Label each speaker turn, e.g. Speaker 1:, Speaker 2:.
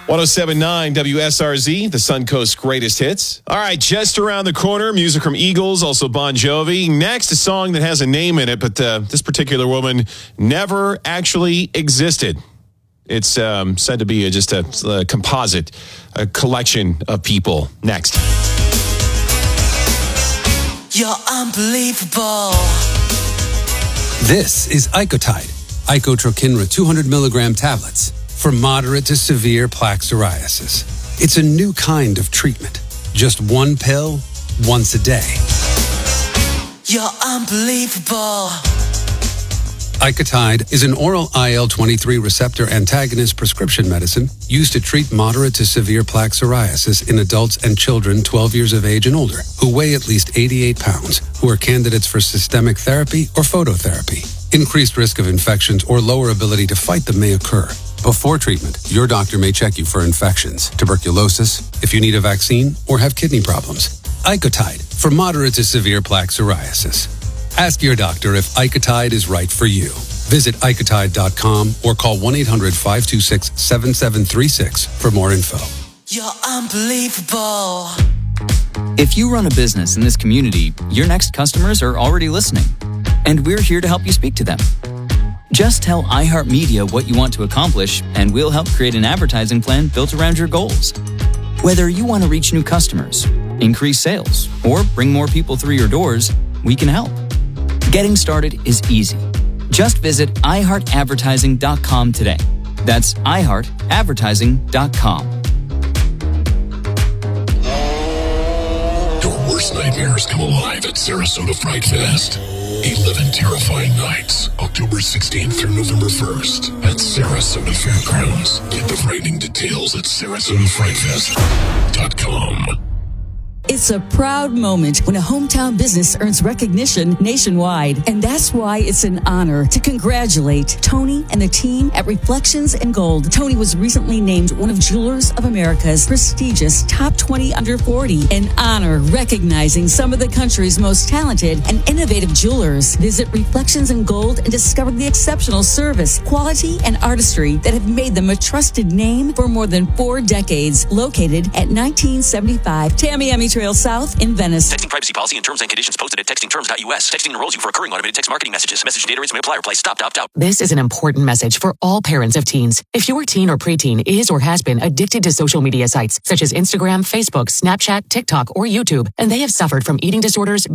Speaker 1: 107.9 WSRZ, the Suncoast greatest hits. All right, just around the corner, music from Eagles, also Bon Jovi. Next, a song that has a name in it, but this particular woman never actually existed. It's said to be just a composite, a collection of people. Next.
Speaker 2: You're unbelievable.
Speaker 3: This is Icotide, Icotrokinra 200 milligram tablets for moderate to severe plaque psoriasis. It's a new kind of treatment. Just one pill, once a day.
Speaker 2: You're unbelievable.
Speaker 3: Icotide is an oral IL-23 receptor antagonist prescription medicine used to treat moderate to severe plaque psoriasis in adults and children 12 years of age and older who weigh at least 88 pounds, who are candidates for systemic therapy or phototherapy. Increased risk of infections or lower ability to fight them may occur. Before treatment, your doctor may check you for infections, tuberculosis, if you need a vaccine, or have kidney problems. Icotide for moderate to severe plaque psoriasis. Ask your doctor if Icotide is right for you. Visit Icotide.com or call 1-800-526-7736 for more info.
Speaker 2: You're unbelievable.
Speaker 4: If you run a business in this community, your next customers are already listening, and we're here to help you speak to them. Just tell iHeartMedia what you want to accomplish, and we'll help create an advertising plan built around your goals. Whether you want to reach new customers, increase sales, or bring more people through your doors, we can help. Getting started is easy. Just visit iHeartAdvertising.com today. That's iHeartAdvertising.com.
Speaker 5: Your worst nightmares come alive at Sarasota Fright Fest. 11 terrifying nights, October 16th through November 1st at Sarasota Fairgrounds. Get the frightening details at SarasotaFrightFest.com.
Speaker 6: It's a proud moment when a hometown business earns recognition nationwide, and that's why it's an honor to congratulate Tony and the team at Reflections in Gold. Tony was recently named one of Jewelers of America's prestigious Top 20 Under 40, an honor recognizing some of the country's most talented and innovative jewelers. Visit Reflections in Gold and discover the exceptional service, quality, and artistry that have made them a trusted name for more than 4 decades. Located at 1975 Tamiami Trail South in Venice.
Speaker 7: Texting privacy policy and terms and conditions posted at textingterms.us. Texting enrolls you for recurring automated text marketing messages. Message data rates may apply. Reply stop to opt out.
Speaker 8: This is an important message for all parents of teens. If your teen or preteen is or has been addicted to social media sites such as Instagram, Facebook, Snapchat, TikTok, or YouTube, and they have suffered from eating disorders,